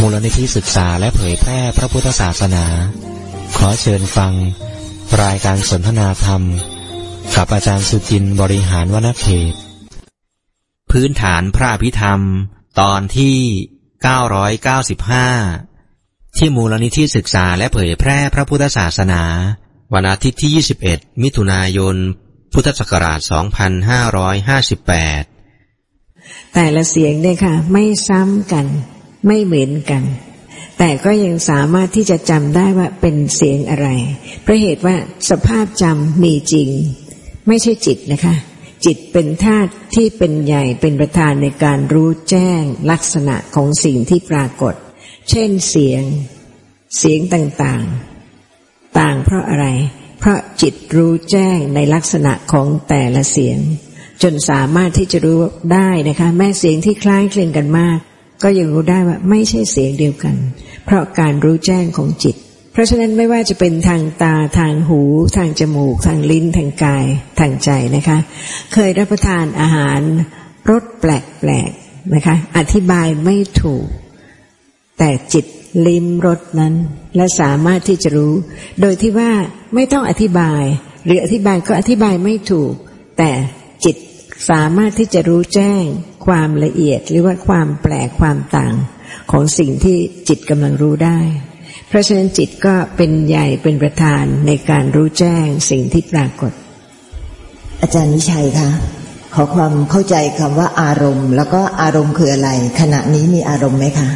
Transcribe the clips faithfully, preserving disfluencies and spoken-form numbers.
มูลนิธิศึกษาและเผยแพร่พระพุทธศาสนาขอเชิญฟังรายการสนทนาธรรมกับอาจารย์สุจินต์บริหารวณเขตพื้นฐานพระอภิธรรมตอนที่เก้าร้อยเก้าสิบห้าที่มูลนิธิศึกษาและเผยแพร่พระพุทธศาสนาวันอาทิตย์ที่ยี่สิบเอ็ดมิถุนายนพุทธศักราชสองพันห้าร้อยห้าสิบแปดแต่ละเสียงเนี่ยค่ะไม่ซ้ำกันไม่เหมือนกันแต่ก็ยังสามารถที่จะจำได้ว่าเป็นเสียงอะไรเพราะเหตุว่าสภาพจำมีจริงไม่ใช่จิตนะคะจิตเป็นธาตุที่เป็นใหญ่เป็นประธานในการรู้แจ้งลักษณะของสิ่งที่ปรากฏเช่นเสียงเสียงต่างๆต่างเพราะอะไรเพราะจิตรู้แจ้งในลักษณะของแต่ละเสียงจนสามารถที่จะรู้ได้นะคะแม้เสียงที่คล้ายคลึงกันมากก็ยังรู้ได้ว่าไม่ใช่เสียงเดียวกันเพราะการรู้แจ้งของจิตเพราะฉะนั้นไม่ว่าจะเป็นทางตาทางหูทางจมูกทางลิ้นทางกายทางใจนะคะเคยรับประทานอาหารรสแปลกๆนะคะอธิบายไม่ถูกแต่จิตลิ้มรสนั้นและสามารถที่จะรู้โดยที่ว่าไม่ต้องอธิบายหรืออธิบายก็อธิบายไม่ถูกแต่จิตสามารถที่จะรู้แจ้งความละเอียดหรือว่าความแปลกความต่างของสิ่งที่จิตกำลังรู้ได้เพราะฉะนั้นจิตก็เป็นใหญ่เป็นประธานในการรู้แจ้งสิ่งที่ปรากฏอาจารย์วิชัยคะขอความเข้าใจคำว่าอารมณ์แล้วก็อารมณ์คืออะไรขณะนี้มีอารมณ์ไหมคะ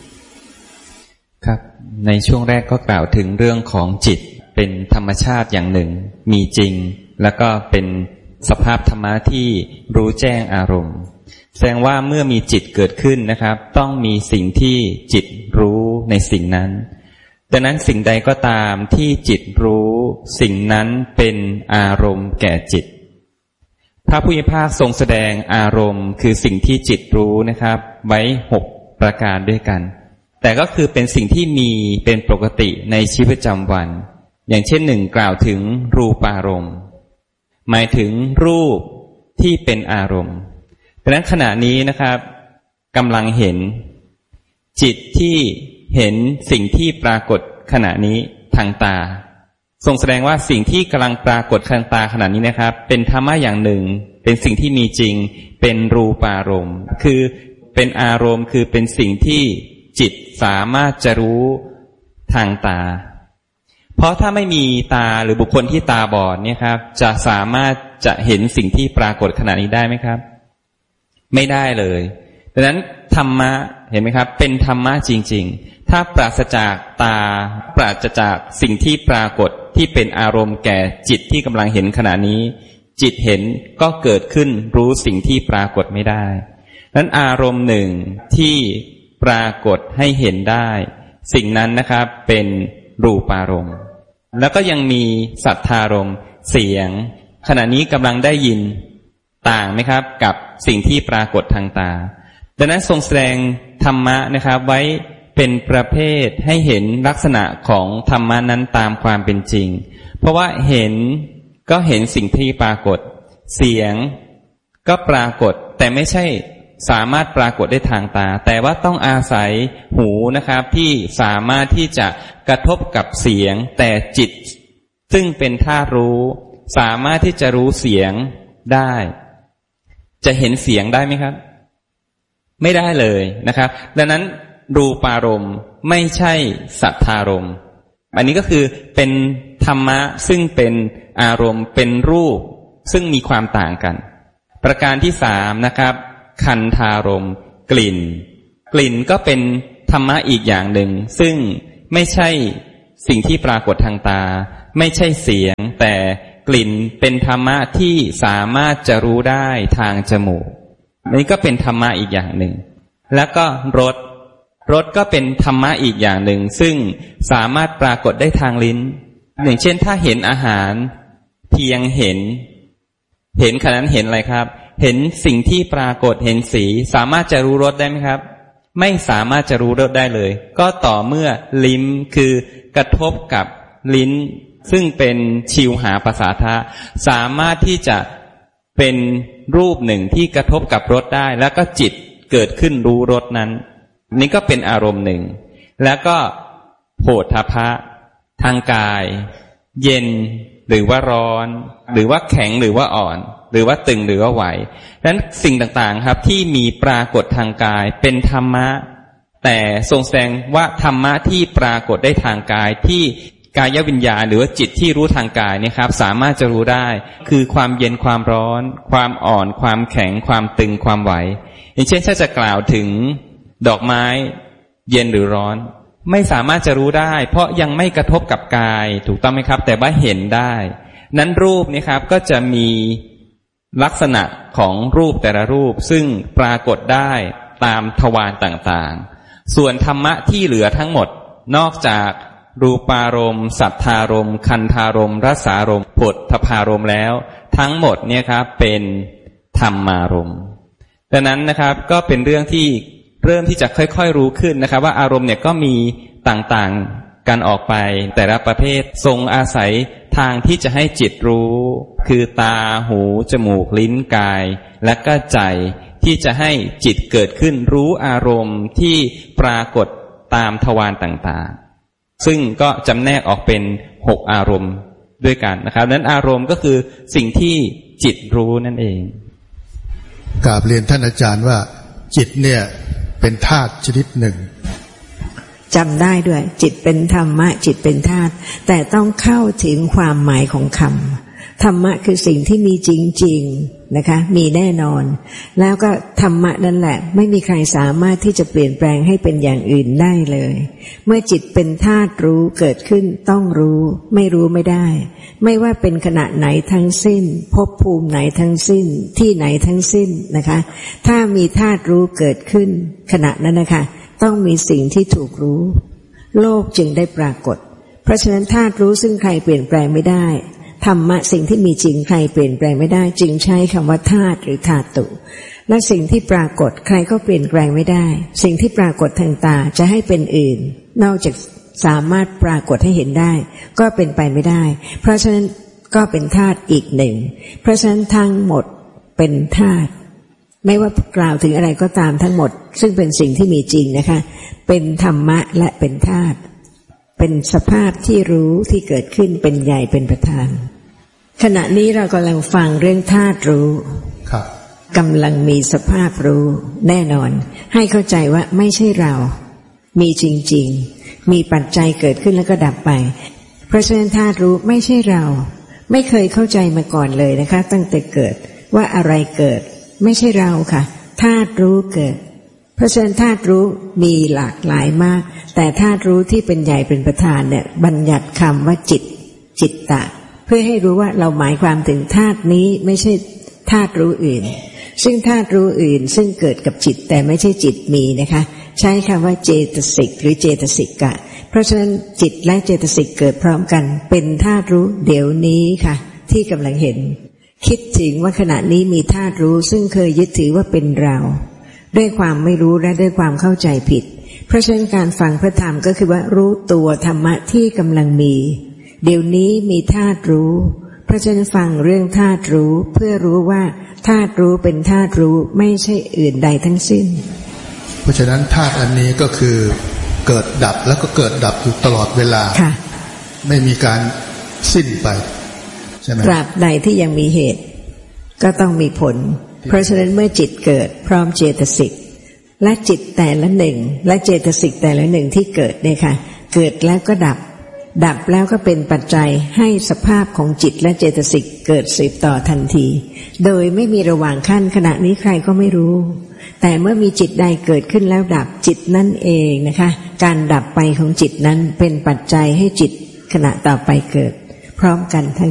ครับในช่วงแรกก็กล่าวถึงเรื่องของจิตเป็นธรรมชาติอย่างหนึ่งมีจริงแล้วก็เป็นสภาพธรรมะที่รู้แจ้งอารมณ์แสดงว่าเมื่อมีจิตเกิดขึ้นนะครับต้องมีสิ่งที่จิตรู้ในสิ่งนั้นดังนั้นสิ่งใดก็ตามที่จิตรู้สิ่งนั้นเป็นอารมณ์แก่จิตพระผู้มีพระภาคทรงแสดงอารมณ์คือสิ่งที่จิตรู้นะครับไว้หกประการด้วยกันแต่ก็คือเป็นสิ่งที่มีเป็นปกติในชีวิตประจำวันอย่างเช่นหนึ่งกล่าวถึงรูปารมณ์หมายถึงรูปที่เป็นอารมณ์ดังนั้นขณะนี้นะครับกำลังเห็นจิตที่เห็นสิ่งที่ปรากฏขณะนี้ทางตาทรงแสดงว่าสิ่งที่กำลังปรากฏทางตาขณะนี้นะครับเป็นธรรมะอย่างหนึ่งเป็นสิ่งที่มีจริงเป็นรูปารมณ์คือเป็นอารมณ์คือเป็นสิ่งที่จิตสามารถจะรู้ทางตาเพราะถ้าไม่มีตาหรือบุคคลที่ตาบอดเนี่ยครับจะสามารถจะเห็นสิ่งที่ปรากฏขณะนี้ได้ไหมครับไม่ได้เลยดังนั้นธรรมะเห็นไหมครับเป็นธรรมะจริงๆถ้าปราศจากตาปราศจากสิ่งที่ปรากฏที่เป็นอารมณ์แก่จิตที่กำลังเห็นขณะนี้จิตเห็นก็เกิดขึ้นรู้สิ่งที่ปรากฏไม่ได้นั้นอารมณ์หนึ่งที่ปรากฏให้เห็นได้สิ่งนั้นนะครับเป็นรูปารมณ์แล้วก็ยังมีสัทธารมณ์เสียงขณะนี้กำลังได้ยินต่างไหมครับกับสิ่งที่ปรากฏทางตาดังนั้นทรงแสดงธรรมะนะครับไว้เป็นประเภทให้เห็นลักษณะของธรรมะนั้นตามความเป็นจริงเพราะว่าเห็นก็เห็นสิ่งที่ปรากฏเสียงก็ปรากฏแต่ไม่ใช่สามารถปรากฏได้ทางตาแต่ว่าต้องอาศัยหูนะครับที่สามารถที่จะกระทบกับเสียงแต่จิตซึ่งเป็นธาตุรู้สามารถที่จะรู้เสียงได้จะเห็นเสียงได้ไหมครับไม่ได้เลยนะครับดังนั้นรูปารมณ์ไม่ใช่สัทธารมณ์อันนี้ก็คือเป็นธรรมะซึ่งเป็นอารมณ์เป็นรูปซึ่งมีความต่างกันประการที่สามนะครับคันธารมณ์กลิ่นกลิ่นก็เป็นธรรมะอีกอย่างหนึ่งซึ่งไม่ใช่สิ่งที่ปรากฏทางตาไม่ใช่เสียงแต่กลิ่นเป็นธรรมะที่สามารถจะรู้ได้ทางจมูกนี่ก็เป็นธรรมะอีกอย่างหนึ่งแล้วก็รสรสก็เป็นธรรมะอีกอย่างหนึ่งซึ่งสามารถปรากฏได้ทางลิ้นอย่างเช่นถ้าเห็นอาหารเพียงเห็นเห็นขณะนั้นเห็นอะไรครับเห็นสิ่งที่ปรากฏเห็นสีสามารถจะรู้รสได้ไหมครับไม่สามารถจะรู้รสได้เลยก็ต่อเมื่อลิ้มคือกระทบกับลิ้นซึ่งเป็นชิวหาประสาทะสามารถที่จะเป็นรูปหนึ่งที่กระทบกับรสได้แล้วก็จิตเกิดขึ้นรู้รสนั้นนี่ก็เป็นอารมณ์หนึ่งแล้วก็โผฏฐัพพะทางกายเย็นหรือว่าร้อนหรือว่าแข็งหรือว่าอ่อนหรือว่าตึงหรือว่าไหวดังนั้นสิ่งต่างๆครับที่มีปรากฏทางกายเป็นธรรมะแต่ทรงแสดงว่าธรรมะที่ปรากฏได้ทางกายที่กายวิญญาณหรือว่าจิตที่รู้ทางกายเนี่ยครับสามารถจะรู้ได้คือความเย็นความร้อนความอ่อนความแข็งความตึงความไหวอย่างเช่นถ้าจะกล่าวถึงดอกไม้เย็นหรือร้อนไม่สามารถจะรู้ได้เพราะยังไม่กระทบกับกายถูกต้องไหมครับแต่ว่าเห็นได้นั้นรูปนี่ครับก็จะมีลักษณะของรูปแต่ละรูปซึ่งปรากฏได้ตามทวารต่างๆส่วนธรรมะที่เหลือทั้งหมดนอกจากรูปารมณ์สัทธารมณ์คันธารมณ์รสารมณ์โผฏฐัพพารมณ์แล้วทั้งหมดเนี่ยครับเป็นธรรมารมณ์ดังนั้นนะครับก็เป็นเรื่องที่เริ่มที่จะค่อยๆรู้ขึ้นนะครับว่าอารมณ์เนี่ยก็มีต่างๆกันออกไปแต่ละประเภททรงอาศัยทางที่จะให้จิตรู้คือตาหูจมูกลิ้นกายและก็ใจที่จะให้จิตเกิดขึ้นรู้อารมณ์ที่ปรากฏตามทวารต่างๆซึ่งก็จำแนกออกเป็นหกอารมณ์ด้วยกันนะครับนั้นอารมณ์ก็คือสิ่งที่จิตรู้นั่นเองกราบเรียนท่านอาจารย์ว่าจิตเนี่ยเป็นธาตุชนิดหนึ่งจำได้ด้วยจิตเป็นธรรมะจิตเป็นธาตุแต่ต้องเข้าถึงความหมายของคำธรรมะคือสิ่งที่มีจริงๆนะคะมีแน่นอนแล้วก็ธรรมะนั่นแหละไม่มีใครสามารถที่จะเปลี่ยนแปลงให้เป็นอย่างอื่นได้เลยเมื่อจิตเป็นธาตุรู้เกิดขึ้นต้องรู้ไม่รู้ไม่ได้ไม่ว่าเป็นขณะไหนทั้งสิ้นภพภูมิไหนทั้งสิ้นที่ไหนทั้งสิ้นนะคะถ้ามีธาตุรู้เกิดขึ้นขณะนั้นนะคะต้องมีสิ่งที่ถูกรู้โลกจึงได้ปรากฏเพราะฉะนั้นธาตุรู้ซึ่งใครเปลี่ยนแปลงไม่ได้ธรรมะสิ่งที่มีจริงใครเปลี่ยนแปลงไม่ได้จึงใช้คำว่าธาตุหรือธาตุและสิ่งที่ปรากฏใครก็เปลี่ยนแปลงไม่ได้สิ่งที่ปรากฏทางตาจะให้เป็นอื่นนอกจากสามารถปรากฏให้เห็นได้ก็เป็นไปไม่ได้เพราะฉะนั้นก็เป็นธาตุอีกหนึ่งเพราะฉะนั้นทั้งหมดเป็นธาตุไม่ว่ากล่าวถึงอะไรก็ตามทั้งหมดซึ่งเป็นสิ่งที่มีจริงนะคะเป็นธรรมะและเป็นธาตุเป็นสภาพที่รู้ที่เกิดขึ้นเป็นใหญ่เป็นประธานขณะนี้เรากำลังฟังเรื่องธาตุรู้ครับกำลังมีสภาพรู้แน่นอนให้เข้าใจว่าไม่ใช่เรามีจริงๆมีปัจจัยเกิดขึ้นแล้วก็ดับไปเพราะฉะนั้นธาตุรู้ไม่ใช่เราไม่เคยเข้าใจมาก่อนเลยนะคะตั้งแต่เกิดว่าอะไรเกิดไม่ใช่เราค่ะธาตุรู้เกิดเพราะฉะนั้นธาตุรู้มีหลากหลายมากแต่ธาตุรู้ที่เป็นใหญ่เป็นประธานเนี่ยบัญญัติคำว่าจิตจิตตะเพื่อให้รู้ว่าเราหมายความถึงธาตุนี้ไม่ใช่ธาตุรู้อื่นซึ่งธาตุรู้อื่นซึ่งเกิดกับจิตแต่ไม่ใช่จิตมีนะคะใช้คำว่าเจตสิกหรือเจตสิกะเพราะฉะนั้นจิตและเจตสิกเกิดพร้อมกันเป็นธาตุรู้เดี๋ยวนี้ค่ะที่กำลังเห็นคิดถึงว่าขณะนี้มีธาตุรู้ซึ่งเคยยึดถือว่าเป็นเราด้วยความไม่รู้และด้วยความเข้าใจผิดเพราะฉะนั้นการฟังพระธรรมก็คือว่ารู้ตัวธรรมะที่กำลังมีเดี๋ยวนี้มีธาตุรู้เพราะฉะนั้นฟังเรื่องธาตุรู้เพื่อรู้ว่าธาตุรู้เป็นธาตุรู้ไม่ใช่อื่นใดทั้งสิ้นเพราะฉะนั้นธาตุอันนี้ก็คือเกิดดับแล้วก็เกิดดับอยู่ตลอดเวลาค่ะไม่มีการสิ้นไปใช่ไหมตราบใดที่ยังมีเหตุก็ต้องมีผลเพราะฉะนั้นเมื่อจิตเกิดพร้อมเจตสิกและจิตแต่ละหนึ่งและเจตสิกแต่ละหนึ่งที่เกิดเนี่ยค่ะเกิดแล้วก็ดับดับแล้วก็เป็นปัจจัยให้สภาพของจิตและเจตสิกเกิดสืบต่อทันทีโดยไม่มีระหว่างขั้นขณะนี้ใครก็ไม่รู้แต่เมื่อมีจิตใดเกิดขึ้นแล้วดับจิตนั่นเองนะคะการดับไปของจิตนั้นเป็นปัจจัยให้จิตขณะต่อไปเกิดพร้อมกันทั้ง